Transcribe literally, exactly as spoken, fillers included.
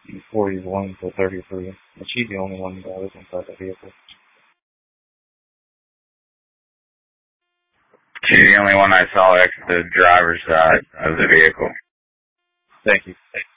forty-one to thirty-three. And she's the only one that was inside the vehicle. She's the only one I saw exit the driver's side of the vehicle. Thank you.